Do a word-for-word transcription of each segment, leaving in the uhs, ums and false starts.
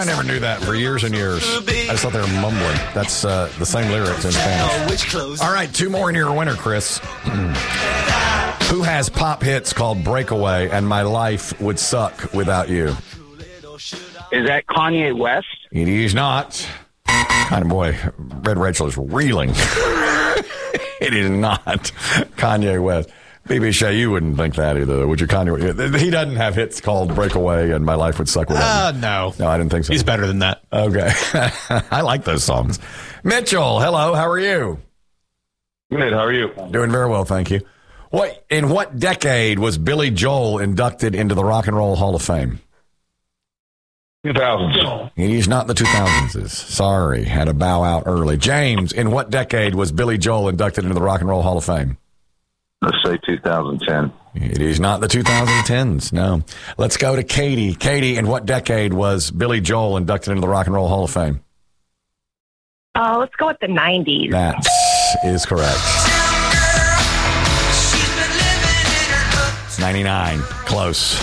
never knew that for years and years. I just thought they were mumbling. That's uh, the same lyrics in Spanish. All right, two more and you're a winner, Chris. Who has pop hits called Breakaway and My Life Would Suck Without You? Is that Kanye West? It is not. Kind of boy, Red Rachel is reeling. It is not Kanye West. B B Shay, you wouldn't think that either, would you? Kanye, he doesn't have hits called Breakaway and My Life Would Suck Without Uh, You. no. No, I didn't think so. He's better than that. Okay. I like those songs. Mitchell, hello. How are you? Good. How are you? Doing very well, thank you. What in what decade was Billy Joel inducted into the Rock and Roll Hall of Fame? two thousands. He's not the two thousands. Sorry, had to bow out early. James, in what decade was Billy Joel inducted into the Rock and Roll Hall of Fame? Let's say two thousand ten. It is not the twenty tens, no. Let's go to Katie. Katie, in what decade was Billy Joel inducted into the Rock and Roll Hall of Fame? Oh, let's go with the nineties. That is correct. ninety-nine. Close.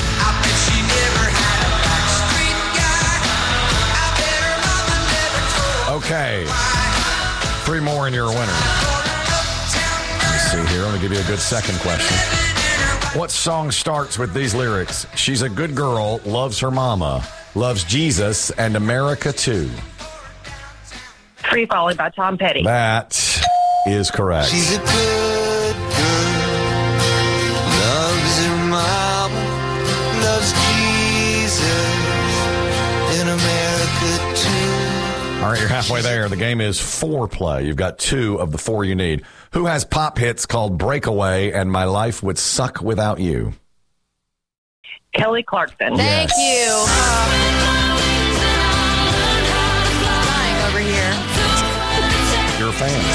Okay. Three more and you're a winner. Let's see here. I'm going to give you a good second question. What song starts with these lyrics? She's a good girl, loves her mama, loves Jesus, and America too. Free Falling by Tom Petty. That is correct. She's a good girl, loves her mama, loves Jesus, in America too. All right, you're halfway there. The game is foreplay. You've got two of the four you need. Who has pop hits called Breakaway and My Life Would Suck Without You? Kelly Clarkson. Thank Yes. you. Uh, dying over here. You're a fan.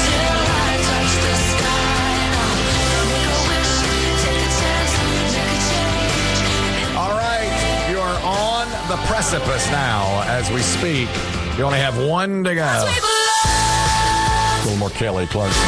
All right, you are on the precipice now as we speak. You only have one to go. A little more Kelly Clarkson.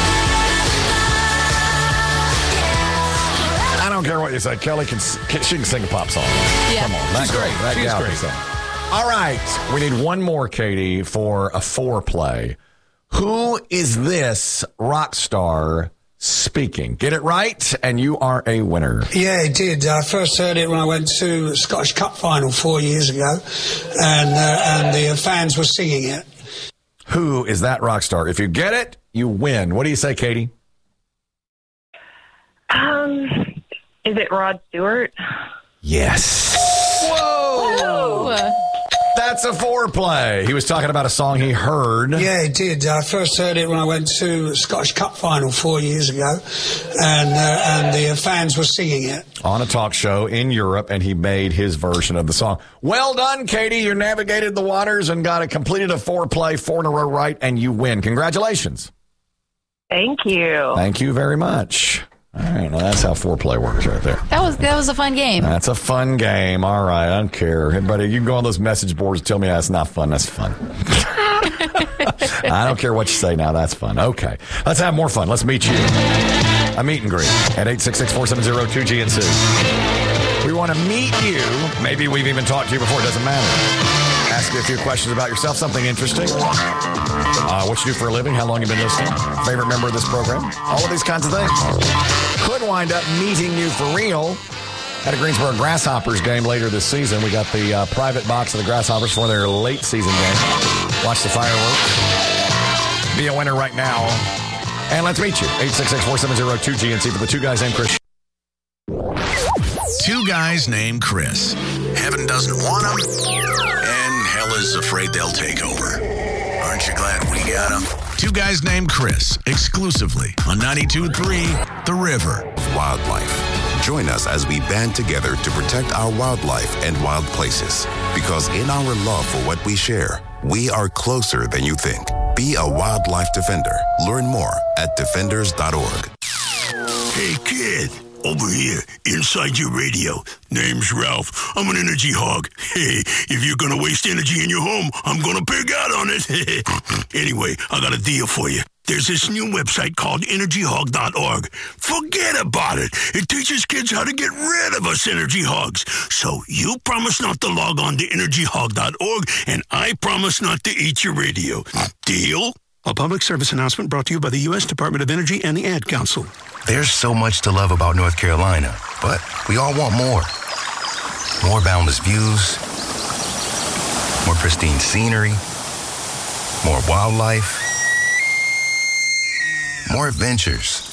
I don't care what you say. Kelly can, she can sing a pop song. Yeah. Come on, that's She's great. That She's gal great. can sing. All right, we need one more, Katie, for a foreplay. Who is this rock star speaking? Get it right, and you are a winner. Yeah, it did. I first heard it when I went to the Scottish Cup final four years ago, and uh, and the fans were singing it. Who is that rock star? If you get it, you win. What do you say, Katie? Um, is it Rod Stewart? Yes. Whoa. That's a foreplay. He was talking about a song he heard. Yeah, it did. I first heard it when I went to the Scottish Cup final four years ago, and uh, and the fans were singing it. On a talk show in Europe, and he made his version of the song. Well done, Katie. You navigated the waters and got a completed a foreplay, four in a row right, and you win. Congratulations. Thank you. Thank you very much. All right, well, that's how foreplay works right there. That was that was a fun game. That's a fun game. All right, I don't care. Everybody, you can go on those message boards and tell me that's not fun. That's fun. I don't care what you say now. That's fun. Okay, let's have more fun. Let's meet you. A meet and greet at eight six six, four seven zero, two G N C. We want to meet you. Maybe we've even talked to you before. It doesn't matter. Ask you a few questions about yourself, something interesting. Uh, what you do for a living, how long you've been listening, favorite member of this program, all of these kinds of things. Could wind up meeting you for real at a Greensboro Grasshoppers game later this season. We got the uh, private box of the Grasshoppers for their late season game. Watch the fireworks. Be a winner right now. And let's meet you. eight six six, four seven zero, two G N C for the two guys named Chris. Two guys named Chris. Heaven doesn't want them, and hell is afraid they'll take over. Aren't you glad we got them? Two guys named Chris, exclusively on ninety-two point three The River. Wildlife. Join us as we band together to protect our wildlife and wild places. Because in our love for what we share, we are closer than you think. Be a wildlife defender. Learn more at defenders dot org. Hey, kid. Over here, inside your radio. Name's Ralph. I'm an energy hog. Hey, if you're gonna waste energy in your home, I'm gonna pig out on it. Anyway, I got a deal for you. there's this new website called energy hog dot org. Forget about it. It teaches kids how to get rid of us energy hogs. So you promise not to log on to energy hog dot org, and I promise not to eat your radio. Deal? A public service announcement brought to you by the U S Department of Energy and the Ad Council. There's so much to love about North Carolina, but we all want more. More boundless views, more pristine scenery, more wildlife, more adventures,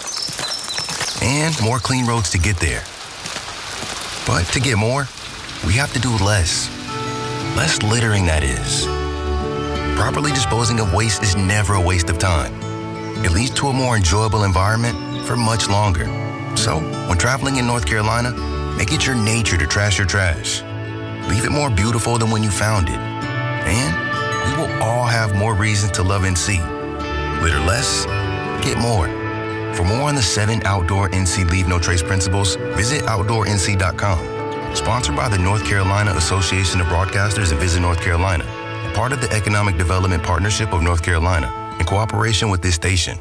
and more clean roads to get there. But to get more, we have to do less. Less littering, that is. Properly disposing of waste is never a waste of time. It leads to a more enjoyable environment for much longer. So, when traveling in North Carolina, make it your nature to trash your trash. Leave it more beautiful than when you found it. And we will all have more reasons to love N C. Litter less, get more. For more on the seven outdoor N C Leave No Trace principles, visit outdoor N C dot com. Sponsored by the North Carolina Association of Broadcasters and Visit North Carolina. And part of the Economic Development Partnership of North Carolina, in cooperation with this station.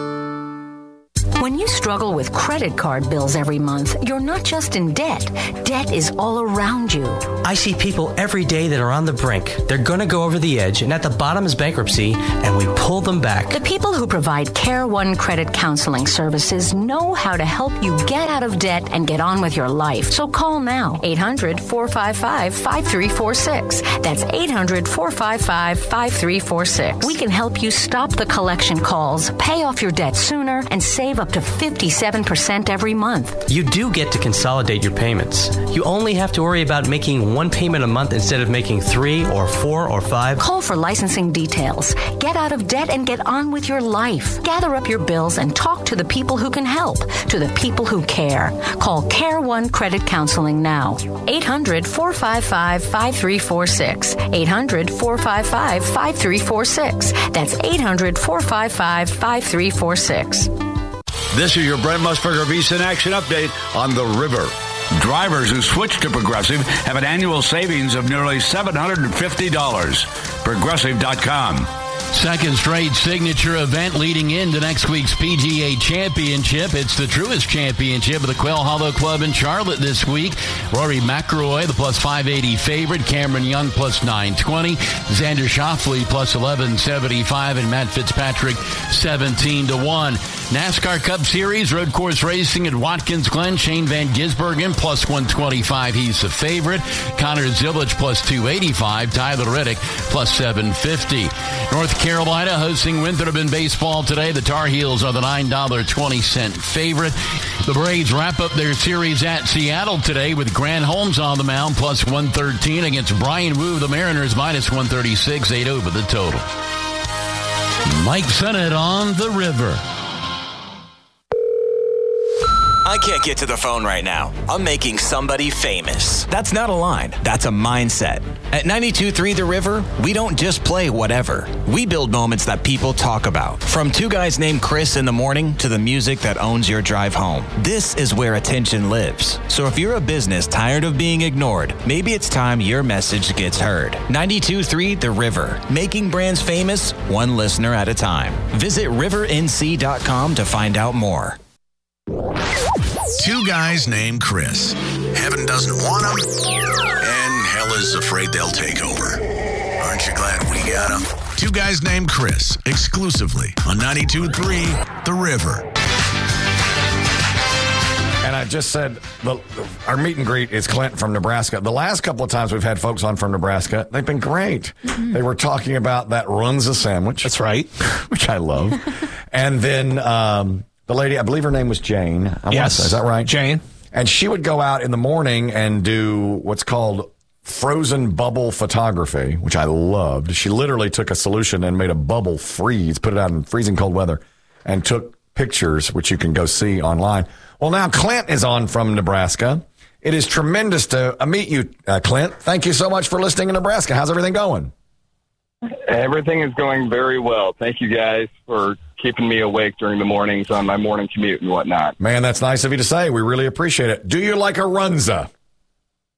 When you struggle with credit card bills every month, you're not just in debt. Debt is all around you. I see people every day that are on the brink. They're going to go over the edge, and at the bottom is bankruptcy, and we pull them back. The people who provide Care One Credit Counseling Services know how to help you get out of debt and get on with your life. So call now, eight hundred, four five five, five three four six. That's eight hundred, four five five, five three four six. We can help you stop the collection calls, pay off your debt sooner, and save up to fifty-seven percent every month. You do get to consolidate your payments. You only have to worry about making one payment a month instead of making three or four or five. Call for licensing details. Get out of debt and get on with your life. Gather up your bills and talk to the people who can help, to the people who care. Call Care One Credit Counseling now. eight hundred, four five five, five three four six. eight hundred, four five five, five three four six. That's eight hundred, four five five, five three four six. This is your Brent Musburger Visa in Action update on the river. Drivers who switch to Progressive have an annual savings of nearly seven hundred fifty dollars. Progressive dot com. Second straight signature event leading into next week's P G A Championship. It's the Truist Championship of the Quail Hollow Club in Charlotte this week. Rory McIlroy, the plus five eighty favorite. Cameron Young, plus nine twenty. Xander Schauffele, plus eleven seventy-five. And Matt Fitzpatrick, seventeen to one. NASCAR Cup Series, road course racing at Watkins Glen. Shane Van Gisbergen, plus one twenty-five. He's the favorite. Connor Zilic, plus two eighty-five. Tyler Reddick, plus seven fifty. North Carolina hosting Winthrop in baseball today. The Tar Heels are the nine dollars and twenty cents favorite. The Braves wrap up their series at Seattle today with Grant Holmes on the mound, plus one thirteen against Brian Wu. The Mariners, minus one thirty-six, eight over the total. Mike Sennett on the river. I can't get to the phone right now. I'm making somebody famous. That's not a line. That's a mindset. At ninety-two point three The River, we don't just play whatever. We build moments that people talk about. From two guys named Chris in the morning to the music that owns your drive home. This is where attention lives. So if you're a business tired of being ignored, maybe it's time your message gets heard. ninety-two point three The River. Making brands famous, one listener at a time. Visit river n c dot com to find out more. Two guys named Chris. Heaven doesn't want them, and hell is afraid they'll take over. Aren't you glad we got them? Two guys named Chris, exclusively on ninety-two point three The River. And I just said, the, our meet and greet is Clint from Nebraska. The last couple of times we've had folks on from Nebraska, they've been great. Mm-hmm. They were talking about that Runza sandwich. That's right. Which I love. And then... Um, the lady, I believe her name was Jane. I yes. Say, is that right? Jane. And she would go out in the morning and do what's called frozen bubble photography, which I loved. She literally took a solution and made a bubble freeze, put it out in freezing cold weather, and took pictures, which you can go see online. Well, now Clint is on from Nebraska. It is tremendous to uh, meet you, uh, Clint. Thank you so much for listening in Nebraska. How's everything going? Everything is going very well. Thank you guys for keeping me awake during the mornings on my morning commute and whatnot. Man, that's nice of you to say. We really appreciate it. Do you like a Runza?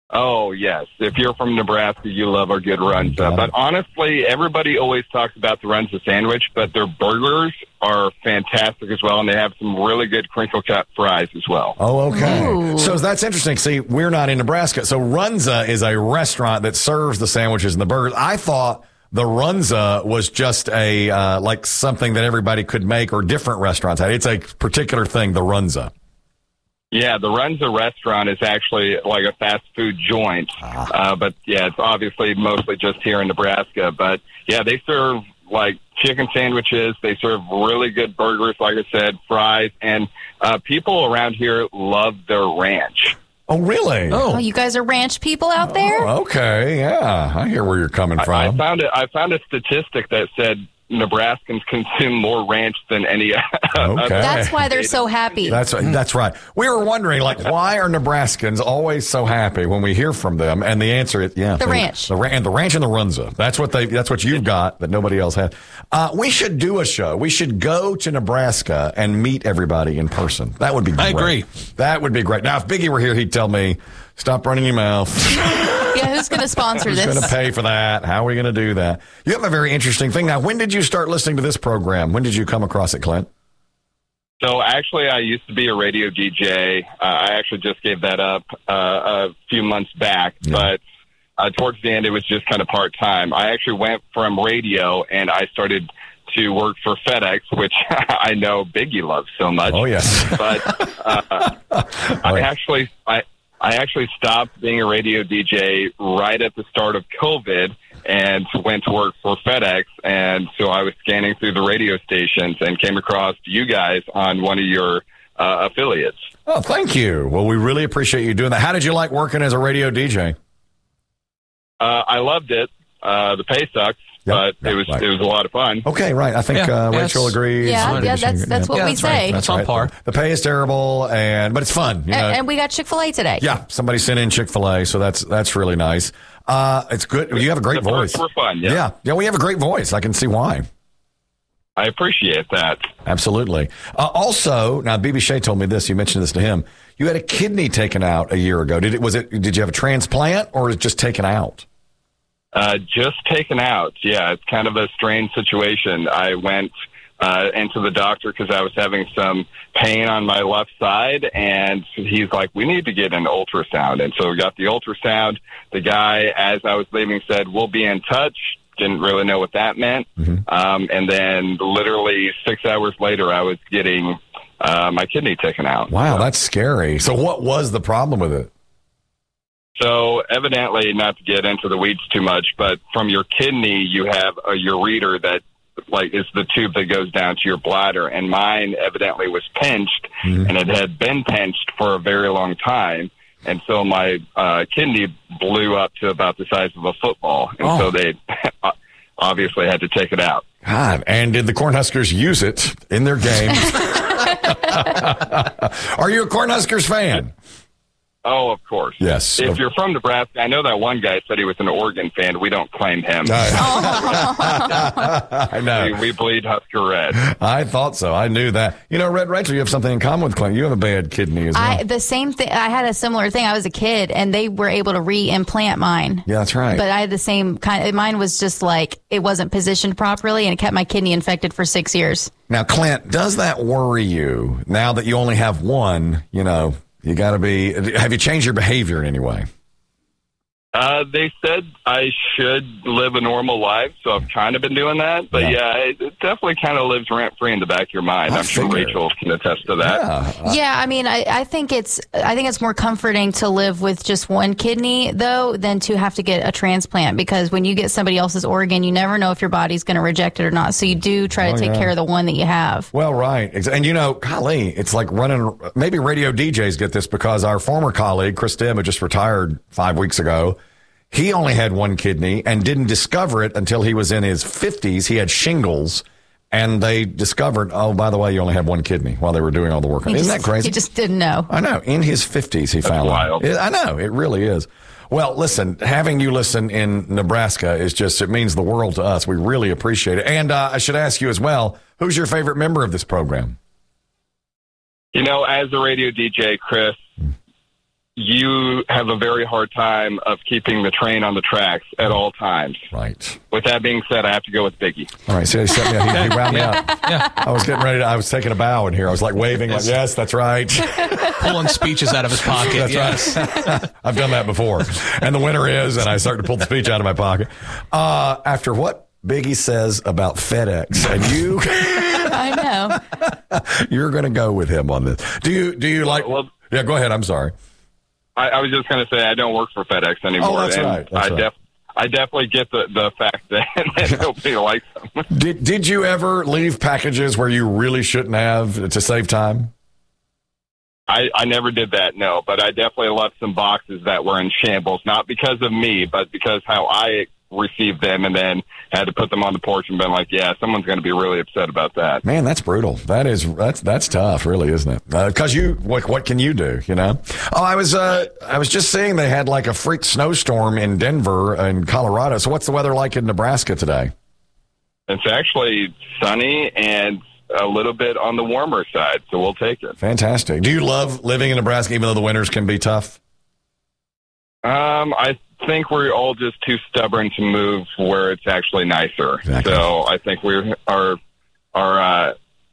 Oh, yes. If you're from Nebraska, you love our good Runza. But honestly, everybody always talks about the Runza sandwich, but their burgers are fantastic as well, and they have some really good crinkle cut fries as well. Oh, okay. Ooh. So that's interesting. See, we're not in Nebraska. So Runza is a restaurant that serves the sandwiches and the burgers. I thought the Runza was just a uh, like something that everybody could make or different restaurants had. It's a particular thing, the Runza. Yeah, the Runza restaurant is actually like a fast food joint. Uh, but, yeah, it's obviously mostly just here in Nebraska. But, yeah, they serve, like, chicken sandwiches. They serve really good burgers, like I said, fries. And uh, people around here love their ranch. Oh, really? Oh, you guys are ranch people out there? Oh, okay, yeah. I hear where you're coming from. I, I found it. I found a statistic that said Nebraskans consume more ranch than any other. Okay. That's why they're so happy. That's that's right. We were wondering, like, why are Nebraskans always so happy when we hear from them? And the answer is, yeah, The they- ranch. the ra- and the ranch and the Runza. That's what they. That's what you've got that nobody else has. Uh, we should do a show. We should go to Nebraska and meet everybody in person. That would be great. I agree. That would be great. Now, if Biggie were here, he'd tell me, "Stop running your mouth." Yeah, who's going to sponsor Who's this? going to pay for that? How are we going to do that? You have a very interesting thing. Now, when did you start listening to this program? When did you come across it, Clint? So actually, I used to be a radio D J. Uh, I actually just gave that up uh, a few months back, but uh, towards the end, it was just kind of part time. I actually went from radio and I started to work for FedEx, which I know Biggie loves so much. Oh yes, but uh, I actually I. I actually stopped being a radio D J right at the start of COVID and went to work for FedEx. And so I was scanning through the radio stations and came across you guys on one of your uh, affiliates. Oh, thank you. Well, we really appreciate you doing that. How did you like working as a radio D J? Uh, I loved it. Uh, the pay sucks, but it was right. it was a lot of fun. Okay, right. I think Yeah, uh, yes. Rachel agrees. Yeah, yeah, that's- that's what we say. That's on right. par. The pay is terrible, and but it's fun. You know? and, and we got Chick-fil-A today. Yeah, somebody sent in Chick-fil-A, so that's that's really nice. Uh, it's good. You have a great The voice. perks were fun, yeah. yeah, yeah. We have a great voice. I can see why. I appreciate that. Absolutely. Uh, also, now B B Shea told me this. You mentioned this to him. You had a kidney taken out a year ago. Did it? Was it? Did you have a transplant, or was it just taken out? Uh, just taken out. Yeah, it's kind of a strange situation. I went uh, into the doctor because I was having some pain on my left side, and he's like, we need to get an ultrasound. And so we got the ultrasound. The guy, as I was leaving, said, we'll be in touch. Didn't really know what that meant. Um, and then literally six hours later, I was getting uh, my kidney taken out. Wow, that's scary. So what was the problem with it? So evidently, not to get into the weeds too much, but from your kidney, you have a ureter that like is the tube that goes down to your bladder. And mine evidently was pinched, and it had been pinched for a very long time. And so my uh, kidney blew up to about the size of a football. And Oh. so they obviously had to take it out. God, and did the Cornhuskers use it in their games? Are you a Cornhuskers fan? Oh, of course. Yes. If you're from Nebraska, I know that one guy said he was an Oregon fan. We don't claim him. I know. We, we bleed Husker red. I thought so. I knew that. You know, Red Rachel, you have something in common with Clint. You have a bad kidney as well. I the same thing. I had a similar thing. I was a kid, and they were able to re-implant mine. Yeah, that's right. But I had the same kind. Mine was just like it wasn't positioned properly, and it kept my kidney infected for six years. Now, Clint, does that worry you now that you only have one? You know, you got to be. Have you changed your behavior in any way? Uh, they said I should live a normal life, so I've kind of been doing that. But yeah, it, it definitely kind of lives rent free in the back of your mind. I'm sure Rachel can attest to that. yeah, I mean, I, I think it's I think it's more comforting to live with just one kidney though than to have to get a transplant, because when you get somebody else's organ, you never know if your body's going to reject it or not. So you do try to Oh, take yeah. care of the one that you have. Well, right. Ex- And, you know, golly, it's like running. Maybe radio D Js get this because our former colleague, Chris Dim, who just retired five weeks ago, he only had one kidney and didn't discover it until he was in his fifties. He had shingles, and they discovered, oh, by the way, you only have one kidney while they were doing all the work. He Isn't just- that crazy? He just didn't know. I know. In his fifties, he found out. It- I know. It really is. Well, listen, having you listen in Nebraska is just, it means the world to us. We really appreciate it. And uh, I should ask you as well, who's your favorite member of this program? You know, as a radio D J, Chris, you have a very hard time of keeping the train on the tracks at all times. Right. With that being said, I have to go with Biggie. All right, so he set me up. He, he wound me up. Yeah. I was getting ready to, I was taking a bow in here. I was like waving, like, yes, that's right. Pulling speeches out of his pocket. That's yes. right. I've done that before. And the winner is, and I start to pull the speech out of my pocket. Uh, after what Biggie says about FedEx, and you, I know. You're going to go with him on this. Do you, do you like, Well, yeah, go ahead. I'm sorry. I, I was just going to say I don't work for FedEx anymore. Oh, that's and right. That's I, right. def- I definitely get the, the fact that, that nobody likes them. Did, did you ever leave packages where you really shouldn't have to save time? I, I never did that, no, but I definitely left some boxes that were in shambles, not because of me, but because how I received them and then had to put them on the porch and been like, yeah, someone's going to be really upset about that. Man, that's brutal. That is, that's, that's tough, really, isn't it? Uh, cause you, what, what can you do, you know? Oh, I was, uh, I was just seeing they had like a freak snowstorm in Denver and Colorado. So what's the weather like in Nebraska today? It's actually sunny and a little bit on the warmer side, so we'll take it. Fantastic. Do you love living in Nebraska, even though the winters can be tough? Um, I think we're all just too stubborn to move where it's actually nicer. Exactly. So I think we're our our uh,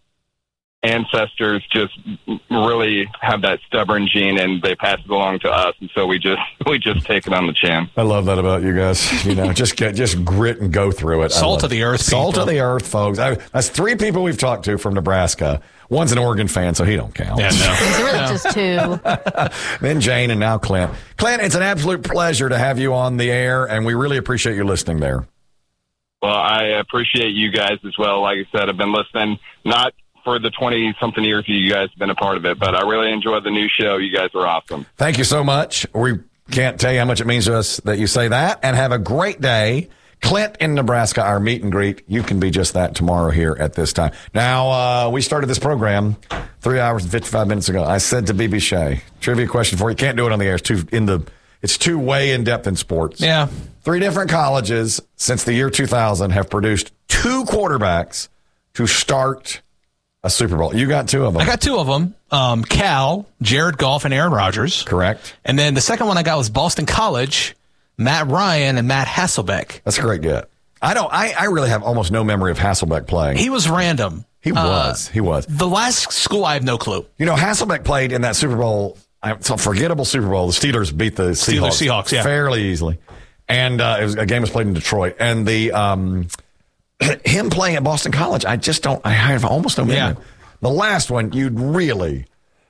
ancestors just really have that stubborn gene, and they pass it along to us, and so we just we just take it on the chin. I love that about you guys. You know, just get just grit and go through it. Salt of the earth, Salt people. of the earth, folks. I, that's three people we've talked to from Nebraska. One's an Oregon fan, so he don't count. Yeah, no. It's really just two. Then Jane and now Clint. Clint, it's an absolute pleasure to have you on the air, and we really appreciate you listening there. Well, I appreciate you guys as well. Like I said, I've been listening, not for the twenty-something years you guys have been a part of it, but I really enjoy the new show. You guys are awesome. Thank you so much. We can't tell you how much it means to us that you say that, and have a great day. Clint in Nebraska, our meet and greet. You can be just that tomorrow here at this time. Now, uh, we started this program three hours and fifty-five minutes ago. I said to B B Shea, trivia question for you. Can't do it on the air. It's too in the. It's too way in depth in sports. Yeah. Three different colleges since the year two thousand have produced two quarterbacks to start a Super Bowl. You got two of them. I got two of them. Um, Cal, Jared Goff, and Aaron Rodgers. Correct. And then the second one I got was Boston College, Matt Ryan and Matt Hasselbeck. That's a great get. I don't. I, I really have almost no memory of Hasselbeck playing. He was random. He was. Uh, he was. The last school, I have no clue. You know, Hasselbeck played in that Super Bowl. It's a forgettable Super Bowl. The Steelers beat the Seahawks, Steelers, Seahawks, yeah. fairly easily. And uh, it was, a game was played in Detroit. And the um, him playing at Boston College, I just don't. I have almost no memory. Yeah. The last one, you'd really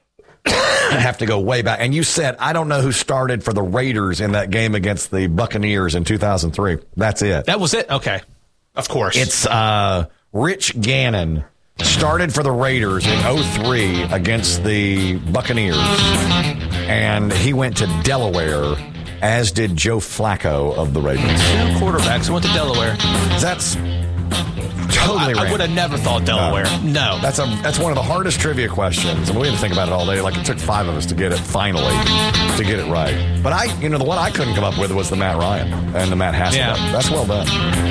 have to go way back. And you said, I don't know who started for the Raiders in that game against the Buccaneers in two thousand three. That's it. That was it? Okay. Of course. It's uh, Rich Gannon started for the Raiders in oh three against the Buccaneers. And he went to Delaware, as did Joe Flacco of the Raiders. Two quarterbacks went to Delaware. That's totally I, I would have never thought Delaware. No. no. That's a that's one of the hardest trivia questions. And we had to think about it all day. Like, it took five of us to get it finally, to get it right. But I, you know, the one I couldn't come up with was the Matt Ryan and the Matt Hasselbeck. Yeah. That's well done.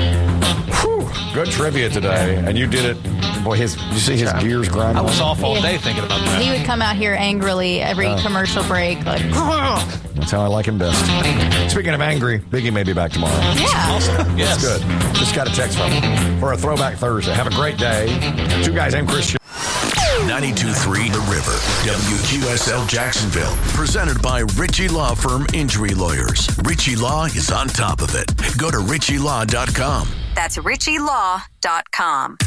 Whew, good trivia today. And you did it. Boy, his you see his gears grinding. I was off all day thinking about that. He would come out here angrily every Oh. commercial break, like, That's how I like him best. Speaking of angry, Biggie may be back tomorrow. yeah. Awesome. Yes. That's good. Just got a text from him for a Throwback Thursday. Have a great day. Two guys named Christian. ninety-two point three The River, W Q S L Jacksonville. Presented by Ritchie Law Firm Injury Lawyers. Ritchie Law is on top of it. Go to ritchie law dot com. That's ritchie law dot com.